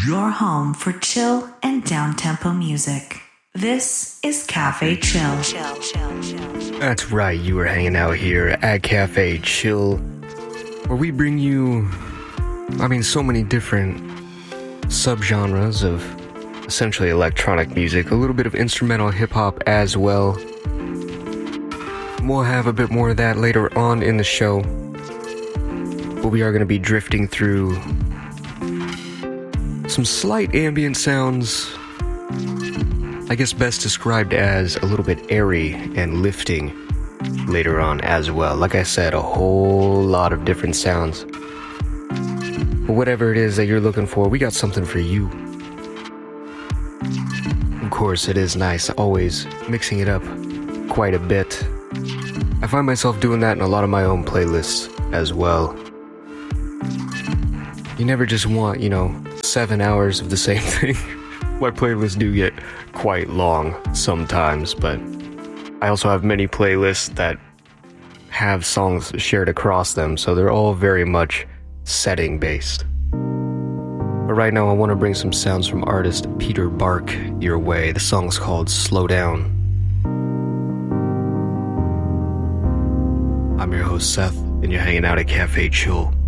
your home for chill and down-tempo music. This is Cafe Chill. That's right, you are hanging out here at Cafe Chill, where we bring you, so many different subgenres of essentially electronic music, a little bit of instrumental hip-hop as well. We'll have a bit more of that later on in the show, but we are going to be drifting through some slight ambient sounds, I guess best described as a little bit airy and lifting later on as well. Like I said, a whole lot of different sounds. But whatever it is that you're looking for, we got something for you. Of course, it is nice always mixing it up quite a bit. I find myself doing that in a lot of my own playlists as well. You never just want, 7 hours of the same thing. My playlists do get quite long sometimes, but I also have many playlists that have songs shared across them, so they're all very much setting based. But right now I want to bring some sounds from artist Peter Bark your way. The song's called Slow Down. I'm your host Seth, and you're hanging out at Cafe Chill.